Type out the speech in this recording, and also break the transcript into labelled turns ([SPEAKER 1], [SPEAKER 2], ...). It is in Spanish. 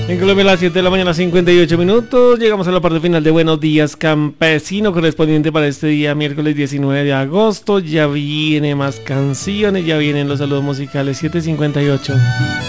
[SPEAKER 1] En Colombia a las 7 de la mañana 58 minutos. Llegamos a la parte final de Buenos Días Campesino, correspondiente para este día miércoles 19 de agosto. Ya viene más canciones, ya vienen los saludos musicales. 7:58.